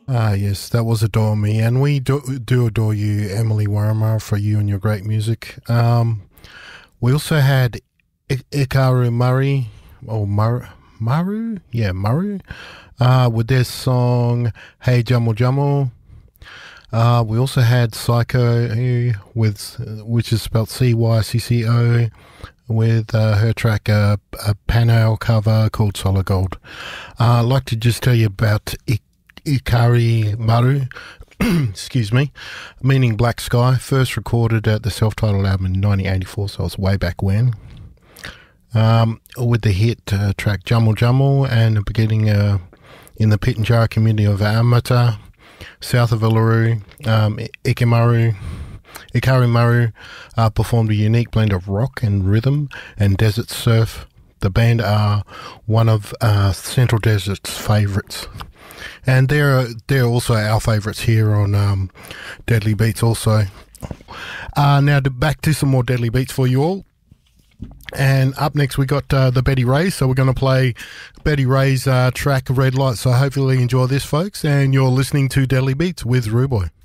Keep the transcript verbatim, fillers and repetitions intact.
Ah, yes, that was Adore Me, and we do, do adore you, Emily Warama, for you and your great music. Um, we also had I- Ikaru Murray, or Mur- Maru? Yeah, Maru, uh, with their song Hey Jumble Jumble. Uh, we also had Psycho, with which is spelled C Y C C O, with uh, her track, uh, a Panel cover called Solid Gold. Uh, I'd like to just tell you about I- Ikari Maru, excuse me, meaning Black Sky, first recorded at the self-titled album in nineteen eighty-four, so it's way back when. Um, with the hit uh, track Jumble Jumble and beginning uh, in the Pitjantjatjara community of Amata, south of Uluru, um, Ikimaru, Ikari Maru uh, performed a unique blend of rock and rhythm and desert surf. The band are one of uh, Central Desert's favourites. And they're, they're also our favourites here on um, Deadly Beats also. Uh, now to, back to some more Deadly Beats for you all. And up next we got uh, the Betty Rays, so we're going to play Betty Ray's uh, track Red Light. So hopefully you enjoy this, folks, and you're listening to Deadly Beats with Ruboy.